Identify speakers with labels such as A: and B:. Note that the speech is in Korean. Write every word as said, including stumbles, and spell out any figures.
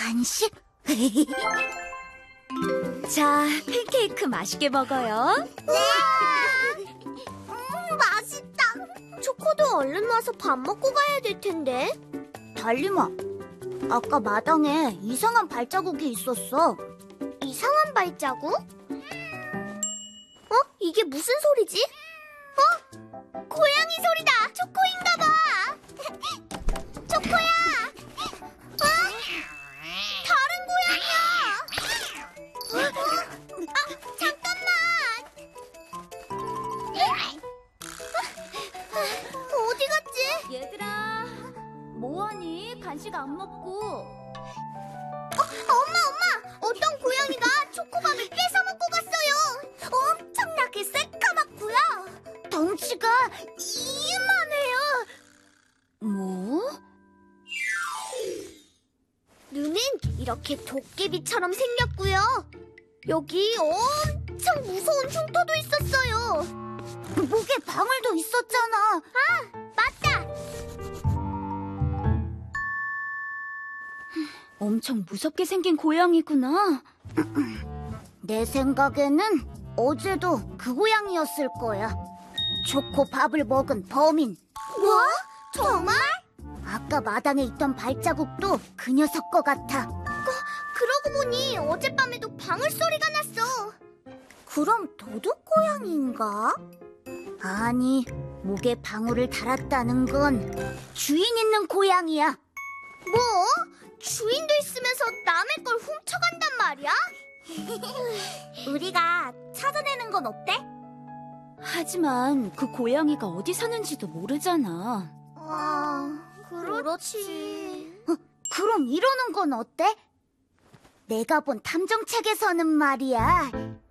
A: 간식? 자, 팬케이크 맛있게 먹어요.
B: 네! 음, 맛있다. 초코도 얼른 와서 밥 먹고 가야 될 텐데.
A: 달림아, 아까 마당에 이상한 발자국이 있었어.
B: 이상한 발자국? 어? 이게 무슨 소리지? 어? 고양이 소리다! 초코인가 봐! 초코야! 어? 다른 고양이야! 어? 아, 잠깐만! 어디 갔지?
A: 얘들아, 뭐하니? 간식 안 먹고.
B: 어, 엄마, 엄마! 어떤 고양이가 초코밥을 뺏어 먹고 갔어요! 엄청나게 새까맣고요! 덩치가 이만해요!
A: 뭐?
B: 눈은 이렇게 도깨비처럼 생겼고요. 여기 엄청 무서운 흉터도 있었어요.
A: 목에 방울도 있었잖아.
B: 아, 맞다!
A: 엄청 무섭게 생긴 고양이구나.
B: 내 생각에는 어제도 그 고양이였을 거야. 초코밥을 먹은 범인. 뭐? 정말? 아까 마당에 있던 발자국도 그 녀석 거 같아. 그, 그러고 보니 어젯밤에도 방울 소리가 났어. 그럼 도둑 고양이인가? 아니, 목에 방울을 달았다는 건 주인 있는 고양이야. 뭐? 주인도 있으면서 남의 걸 훔쳐간단 말이야? 우리가 찾아내는 건 어때?
A: 하지만 그 고양이가 어디 사는지도 모르잖아.
B: 아, 그렇지.
A: 어, 그럼 이러는 건 어때? 내가 본 탐정책에서는 말이야.